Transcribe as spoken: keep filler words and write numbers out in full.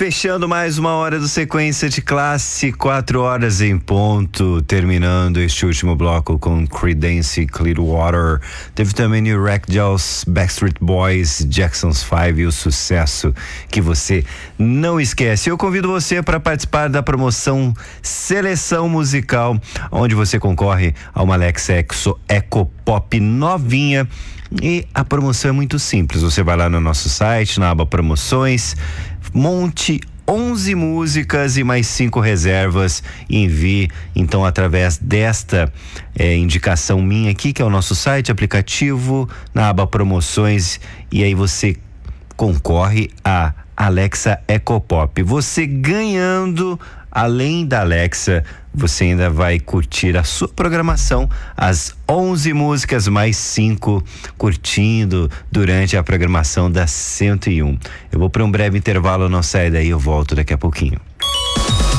Fechando mais uma hora do Sequência de Classe, quatro horas em ponto, terminando este último bloco com Creedence Clearwater. Teve também New Ragdolls, Backstreet Boys, Jackson's Five e o sucesso que você não esquece. Eu convido você para participar da promoção Seleção Musical, onde você concorre a uma Alexa Exo Eco Pop novinha. E a promoção é muito simples, você vai lá no nosso site, na aba promoções, monte onze músicas e mais cinco reservas e envie então através desta é, indicação minha aqui, que é o nosso site, aplicativo, na aba promoções, e aí você concorre a Alexa Eco Pop. Você ganhando, além da Alexa, você ainda vai curtir a sua programação, as onze músicas mais cinco, curtindo durante a programação da cento e um. Eu vou para um breve intervalo, não sai daí, eu volto daqui a pouquinho.